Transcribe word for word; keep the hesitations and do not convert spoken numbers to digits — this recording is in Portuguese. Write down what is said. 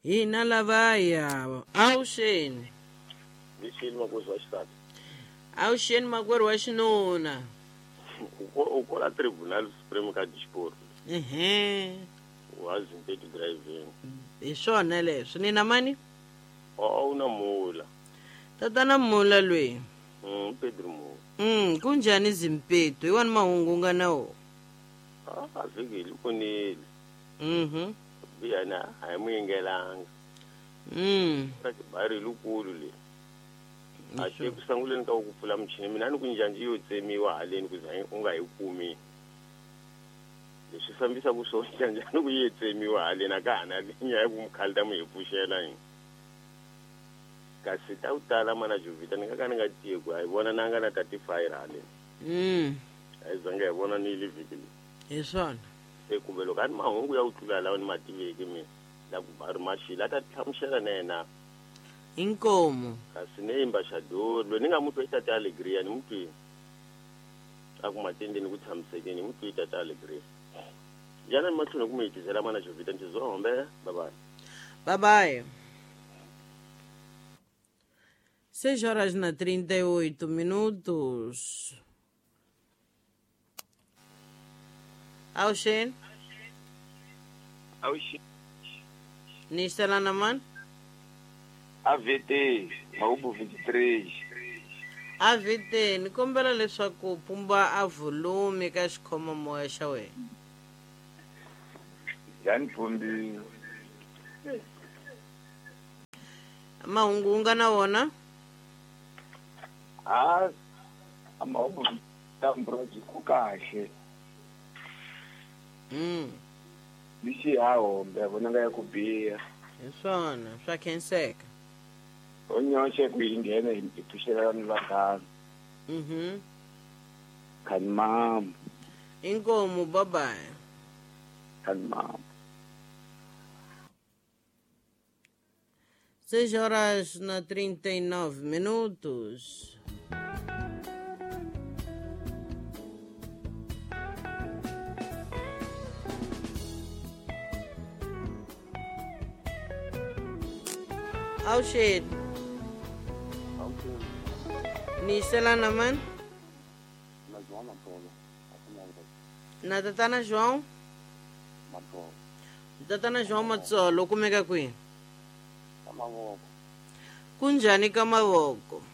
hina lavaya avuxeni Vixini makosi wa xisati. avuxeni makwerhu wa xinuna U kola Tribunal Supremo ka Disport. ehe Wa Zimpeto driving. hi swona leswi ni na mani O una mula. tatana mula lweyi Mm Pedro Mula. mm kunjhani Zimpeto hi wani mahungu nga na wo Ah vhiki kunile. mhm Biyana a hi mu yingelanga. mm Ka bari lukulu le. A ke ku sanguleni ka ku pfula michini mina ni ku njhanji yo tsemiwa haleni ku za u nga yi kumi. Leswi fambisa ku so njhanji ni ku yi tsemiwa haleni aka hana linya ya ku mukhalda mu hi pfuxela yini. Kasi ta u tala mana Juvita ni nga ka ni nga tiye ku a hi vona na nga na thirty-five haleni. mm A hi zanga hi vona ni le vhiki leyi. hi swona Se kumbe loko a ni mahungu ya ku tlula lawa ni ma tiveki mina la ku bari maxila ta hlamusela na yena inkomo kasi ne ambassador lo ni nga mu twi tata Alegria ni mu twi a ku matendeni ku tshamisekeni ni mu twi tata Alegria yana mahlweni ku mu hitisela mana Jovita nti zombe bye bye bye bye seis horas na trinta e oito minutos avuxeni Auxi, ni xitelana mani A V T, Mahubu vinte e três. a vite ni kombela leswaku pumba a volume ka xikhomamoya xa wena Yani Pumbi, mahungu u nga na wona a a Mahubu Tambroji Kukaxe. mm Lixi hahombe, vona nga ya ku biha. hi swona swa khenseka Onyoxe ku yi nghena hi pfuxela ni vanghana. mhm Khani mama, inkomo bye bye khani mama. seis horas na trinta e nove minutos. Avuxeni ni xitelana mani na João Mapolo na tatana João Mapolo tatana João Matsolo u kumeka kwihi amavoko kunjhani ka mavoko